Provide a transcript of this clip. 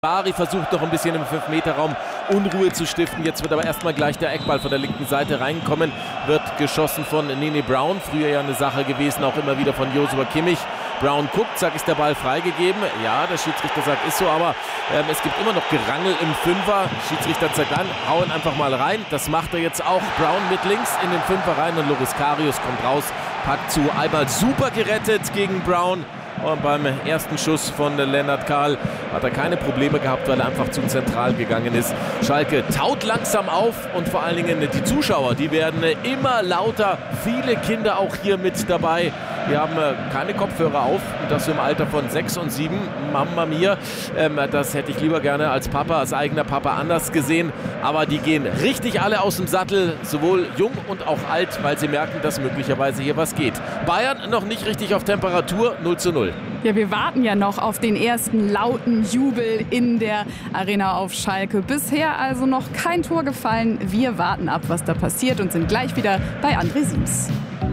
Bari versucht noch ein bisschen im 5-Meter-Raum Unruhe zu stiften. Jetzt wird aber erstmal gleich der Eckball von der linken Seite reinkommen. Wird geschossen von Nene Brown. Früher ja eine Sache gewesen, auch immer wieder von Joshua Kimmich. Brown guckt, zack, ist der Ball freigegeben. Ja, der Schiedsrichter sagt, ist so, aber es gibt immer noch Gerangel im Fünfer. Schiedsrichter zeigt an, hauen einfach mal rein. Das macht er jetzt auch. Brown mit links in den Fünfer rein und Loris Karius kommt raus, packt zu. Einmal super gerettet gegen Brown. Und beim ersten Schuss von Lennart Kahl hat er keine Probleme gehabt, weil er einfach zu zentral gegangen ist. Schalke taut langsam auf und vor allen Dingen die Zuschauer, die werden immer lauter. Viele Kinder auch hier mit dabei. Die haben keine Kopfhörer auf und das im Alter von 6 und 7. Mamma mia, das hätte ich lieber gerne als Papa, als eigener Papa anders gesehen. Aber die gehen richtig alle aus dem Sattel, sowohl jung und auch alt, weil sie merken, dass möglicherweise hier was geht. Bayern noch nicht richtig auf Temperatur, 0:0. Ja, wir warten ja noch auf den ersten lauten Jubel in der Arena auf Schalke. Bisher also noch kein Tor gefallen. Wir warten ab, was da passiert und sind gleich wieder bei André Siems.